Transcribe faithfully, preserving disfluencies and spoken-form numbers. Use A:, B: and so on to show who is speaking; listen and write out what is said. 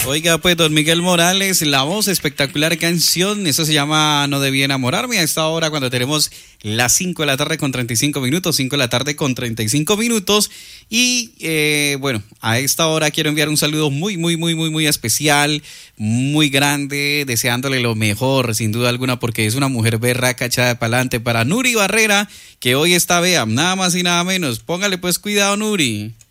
A: Oiga, pues, don Miguel Morales, la voz, espectacular canción, eso se llama No Debí Enamorarme, a esta hora cuando tenemos las cinco de la tarde con treinta y cinco minutos, cinco de la tarde con treinta y cinco minutos, y eh, bueno, a esta hora quiero enviar un saludo muy, muy, muy, muy, muy especial, muy grande, deseándole lo mejor, sin duda alguna, porque es una mujer berraca, echada para adelante, para Nuri Barrera, que hoy está, vea, nada más y nada menos, póngale pues cuidado, Nuri.